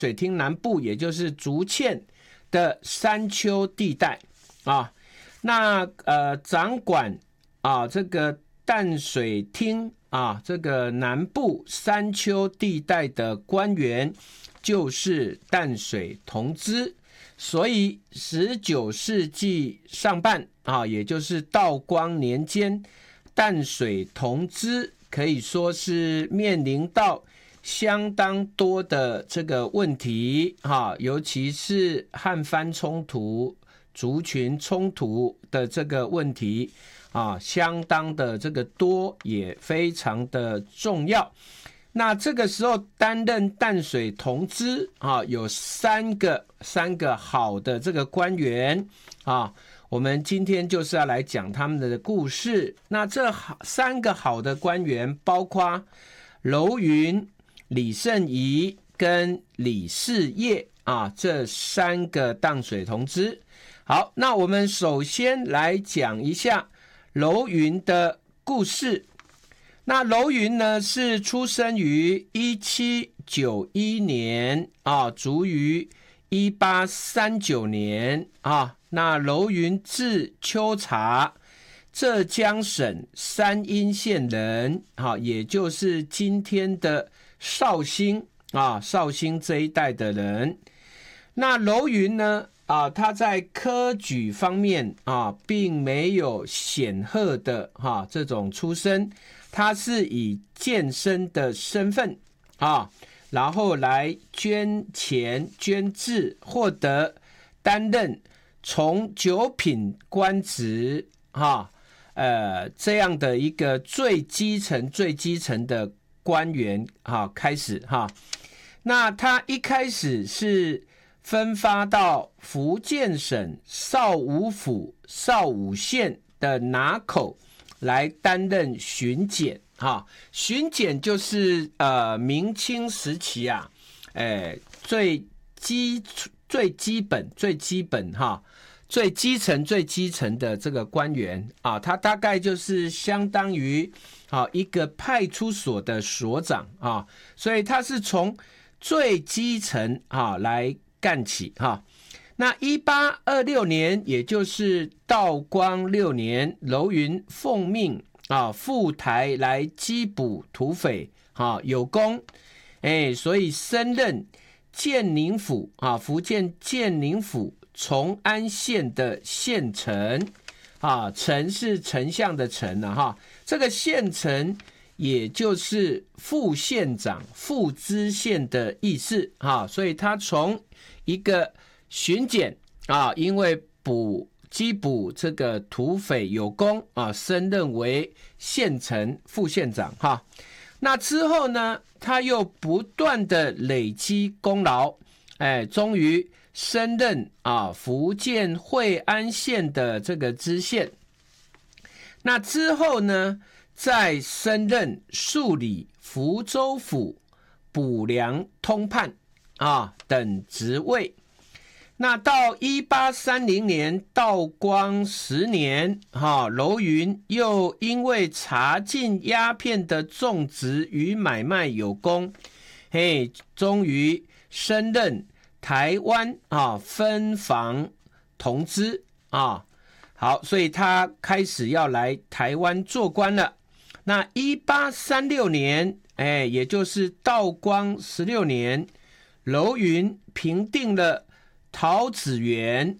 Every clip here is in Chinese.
水厅南部，也就是竹堑的山丘地带啊。那掌管这个淡水厅这个南部山丘地带的官员就是淡水同知。所以19世纪上半也就是道光年间，淡水同知可以说是面临到相当多的这个问题尤其是汉番冲突、族群冲突的这个问题相当的这个多，也非常的重要。那这个时候担任淡水同知有三个好的这个官员我们今天就是要来讲他们的故事。那这3个好的官员包括娄云、李圣仪跟李世业这3个淡水同知。好，那我们首先来讲一下娄云的故事。那娄云呢是出生于1791年卒于1839年那娄云字秋茶，浙江省山阴县人也就是今天的绍兴绍兴这一带的人。那娄云呢他在科举方面并没有显赫的这种出身，他是以荐生的身份然后来捐钱捐资，获得担任从九品官职这样的一个最基层的官员开始那他一开始是分发到福建省邵武府邵武县的拿口来担任巡检巡检就是明清时期最基本最基层的这个官员他大概就是相当于一个派出所的所长所以他是从最基层来干起那1826年，也就是道光6年，娄云奉命赴台来缉捕土匪有功所以升任建宁府福建建宁府崇安县的县丞丞是丞相的丞这个县丞也就是副县长、副知县的意思所以他从一个巡检因为缉捕这个土匪有功升任为县丞、副县长那之后呢，他又不断的累积功劳终于升任福建惠安县的这个知县。那之后呢，再升任数理福州府补粮通判等职位。那到1830年道光10年娄云又因为查禁鸦片的种植与买卖有功终于升任台湾分防同知好，所以他开始要来台湾做官了。那1836年也就是道光16年，娄云平定了桃子园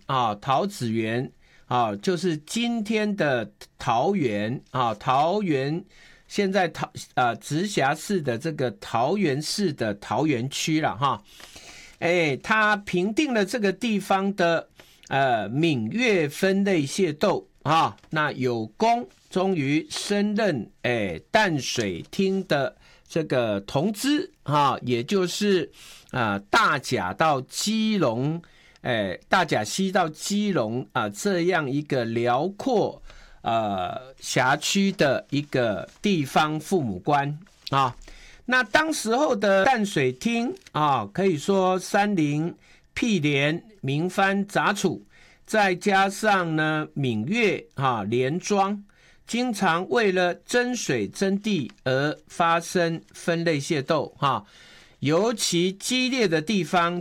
就是今天的桃园桃园现在直辖市的这个桃园市的桃园区了他平定了这个地方的闽粤分类械斗那有功，终于升任淡水厅的这个同知也就是大甲到基隆大甲溪到基隆这样一个辽阔辖区的一个地方父母官那当时候的淡水厅可以说山林僻连民番杂处，再加上呢闽粤连庄，经常为了争水争地而发生分类械斗尤其激烈的地方